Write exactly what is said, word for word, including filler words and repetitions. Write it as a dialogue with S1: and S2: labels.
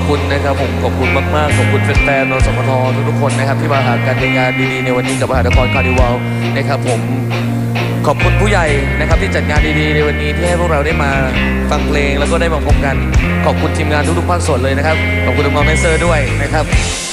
S1: คุณนะครับผมขอบคุณมากๆขอบคุณแฟนๆนสพททุกๆคนนะครับที่มาหากันในงานดีๆในวันนี้กับมหานครคาร์นิวัลนะครับผมขอบคุณผู้ใหญ่นะครับที่จัดงานดีๆในวันนี้ที่ให้พวกเราได้มาฟังเพลงแล้วก็ได้มาพบกันขอบคุณทีมงานทุกๆภาคส่วนเลยนะครับขอบคุณน้องๆแดนเซอร์ด้วยนะครับ